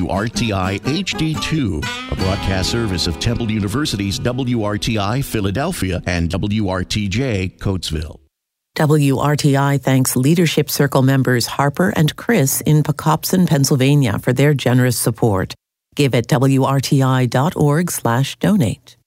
WRTI HD2, a broadcast service of Temple University's WRTI Philadelphia and WRTJ Coatesville. WRTI thanks Leadership Circle members Harper and Chris in Pocopson, Pennsylvania for their generous support. Give at WRTI.org/donate.